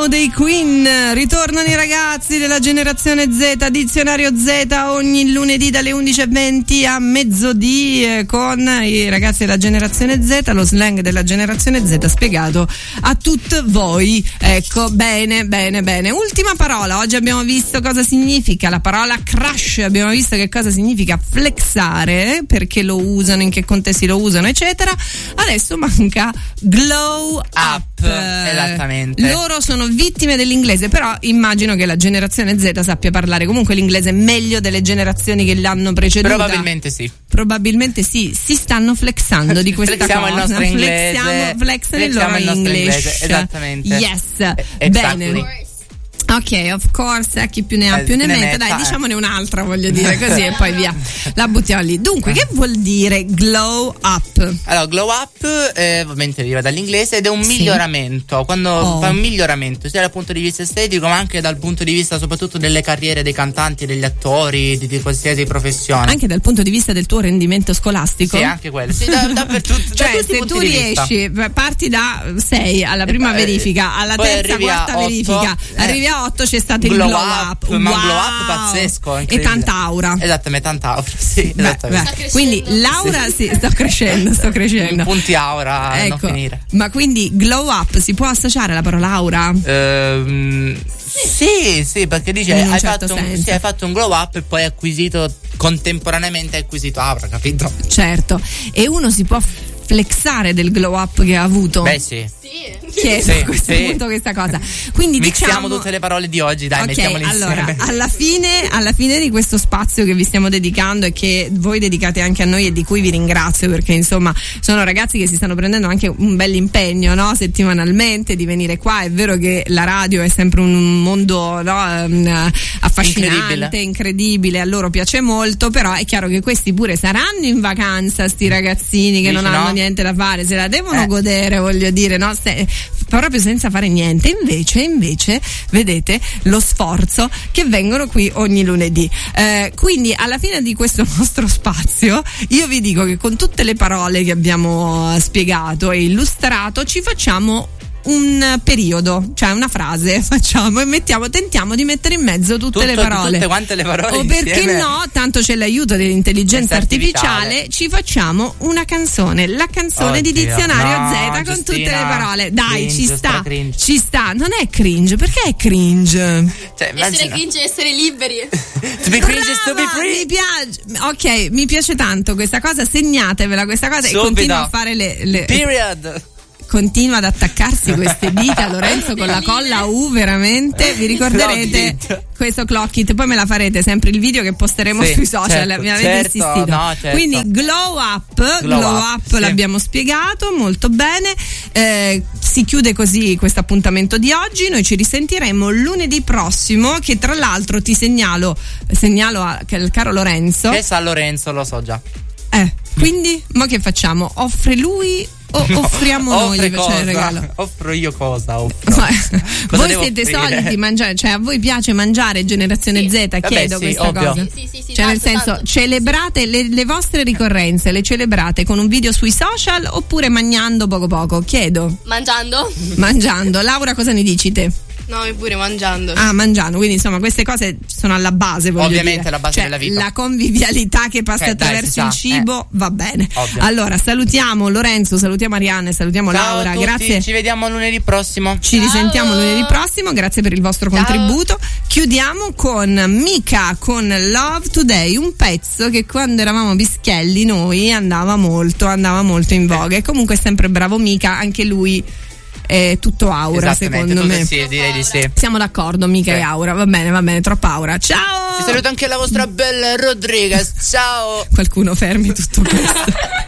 Now dei Queen. Ritornano i ragazzi della generazione Z, dizionario Z, ogni lunedì dalle 11:20 a mezzodì con i ragazzi della generazione Z, lo slang della generazione Z spiegato a tutti voi. Ecco, bene. Ultima parola, oggi abbiamo visto cosa significa la parola crush, abbiamo visto che cosa significa flexare, perché lo usano, in che contesti lo usano, eccetera. Adesso manca glow up. Esattamente. Loro sono vittime dell'inglese, però immagino che la generazione Z sappia parlare comunque l'inglese meglio delle generazioni che l'hanno preceduta. Probabilmente sì, si stanno flexando di questa flexiamo cosa. Il nostro inglese. Flexiamo il loro English. Esattamente. Yes. Exactly. Bene. Ok, of course, chi più ne ha più ne metta. Dai, diciamone un'altra, voglio dire, così e poi via, la buttiamo lì. Dunque, che vuol dire glow up? Allora, glow up ovviamente deriva dall'inglese ed è un miglioramento. Quando fa un miglioramento sia dal punto di vista estetico, ma anche dal punto di vista soprattutto delle carriere dei cantanti, degli attori, di qualsiasi professione. Anche dal punto di vista del tuo rendimento scolastico? Sì, anche quello. Sì, dappertutto. Cioè, se tu riesci, parti da 6 alla prima verifica, alla terza, quarta verifica, arrivi a 8, c'è stato il glow up. Ma un glow up pazzesco, e tanta aura. Esattamente, tanta aura. Sì, esattamente. Quindi l'aura sto crescendo. In punti aura, ecco. Non finire. Ma quindi glow up si può associare alla parola aura? Sì, perché dice hai fatto un glow up e poi contemporaneamente hai acquisito aura, capito? Certo. E uno si può flexare del glow up che ha avuto? Beh, sì. Chiedo a questo punto questa cosa. Quindi mixiamo tutte le parole di oggi, dai, mettiamole insieme. Allora, alla fine di questo spazio che vi stiamo dedicando e che voi dedicate anche a noi e di cui vi ringrazio, perché insomma sono ragazzi che si stanno prendendo anche un bel impegno, no? Settimanalmente di venire qua. È vero che la radio è sempre un mondo, no? Affascinante, incredibile, a loro piace molto, però è chiaro che questi pure saranno in vacanza, sti ragazzini che non hanno niente da fare, se la devono godere, voglio dire, no? Proprio senza fare niente. Invece vedete lo sforzo che vengono qui ogni lunedì. Quindi alla fine di questo nostro spazio io vi dico che con tutte le parole che abbiamo spiegato e illustrato ci facciamo un periodo, cioè una frase facciamo e tentiamo di mettere in mezzo tutte le parole. Tutte quante le parole o perché insieme. No, tanto c'è l'aiuto dell'intelligenza artificiale, ci facciamo una canzone, la canzone di dizionario Z con tutte le parole. Dai, cringe, ci sta. Non è cringe, perché è cringe? Cioè, essere cringe è essere liberi. To be cringe is to be free. Mi piace. Ok, mi piace tanto questa cosa, segnatevela questa cosa. Subito. E continua a fare le period. Continua ad attaccarsi queste dita Lorenzo con la colla U, veramente. Vi ricorderete questo clock it, poi me la farete sempre il video che posteremo sui social, mi avete insistito. Certo. Quindi glow up l'abbiamo spiegato molto bene. Si chiude così questo appuntamento di oggi. Noi ci risentiremo lunedì prossimo, che tra l'altro ti segnalo al caro Lorenzo, che sa Lorenzo, lo so già. Quindi ma che facciamo? Offre lui o offriamo noi di facere il regalo? Offro io cosa? Voi siete soliti di mangiare, cioè a voi piace mangiare generazione Z? Chiedo questa cosa. Sì, cioè nel senso, celebrate le vostre ricorrenze, le celebrate con un video sui social oppure mangiando poco? Chiedo. Mangiando. Laura, cosa ne dici te? No, pure mangiando. Mangiando, quindi insomma queste cose sono alla base, ovviamente dire. La base della vita. La convivialità che passa attraverso il cibo va bene. Allora salutiamo Lorenzo, salutiamo Arianna e salutiamo Laura. Grazie. Ci vediamo lunedì prossimo. Ci risentiamo lunedì prossimo, grazie per il vostro contributo. Chiudiamo con Mika con Love Today, un pezzo che quando eravamo bischelli noi andava molto in voga. E comunque è sempre bravo Mika, anche lui è tutto aura, secondo me. Sì, direi di sì. Siamo d'accordo, Mica e aura. Va bene, troppa aura. Ciao! Vi saluto anche la vostra bella Rodriguez. Ciao! Qualcuno fermi tutto questo.